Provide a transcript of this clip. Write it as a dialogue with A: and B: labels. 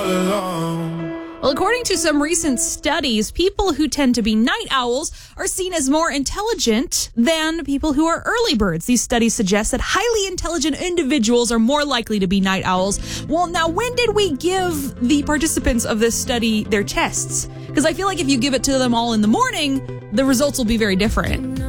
A: alone.
B: Well, according to some recent studies, people who tend to be night owls are seen as more intelligent than people who are early birds. These studies suggest that highly intelligent individuals are more likely to be night owls. Well, now, when did we give the participants of this study their tests? Because I feel like if you give it to them all in the morning, the results will be very different.